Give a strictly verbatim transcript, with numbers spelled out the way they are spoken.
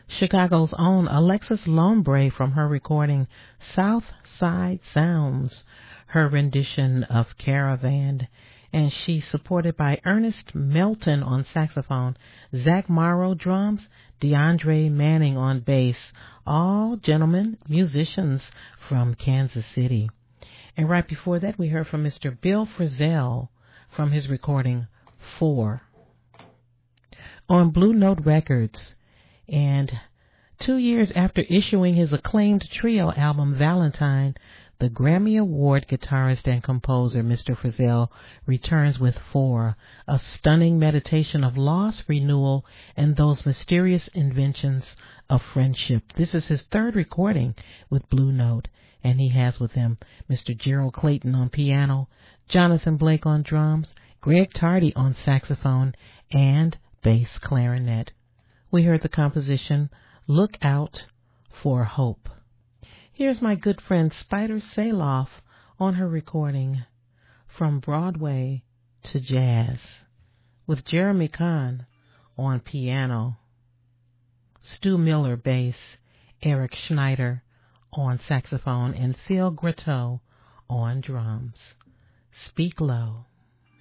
Chicago's own Alexis Lombre from her recording South Side Sounds, her rendition of Caravan. And she's supported by Ernest Melton on saxophone, Zach Morrow drums, DeAndre Manning on bass, all gentlemen musicians from Kansas City. And right before that, we heard from Mister Bill Frisell from his recording Four on Blue Note Records. And two years after issuing his acclaimed trio album Valentine, the Grammy Award guitarist and composer Mister Frisell returns with Four, a stunning meditation of loss, renewal, and those mysterious inventions of friendship. This is his third recording with Blue Note, and he has with him Mister Gerald Clayton on piano, Jonathan Blake on drums, Greg Tardy on saxophone, and bass clarinet. We heard the composition Look Out for Hope. Here's my good friend Spider Saloff on her recording From Broadway to Jazz with Jeremy Kahn on piano, Stu Miller bass, Eric Schneider on saxophone, and Phil Gratteau on drums. Speak Low.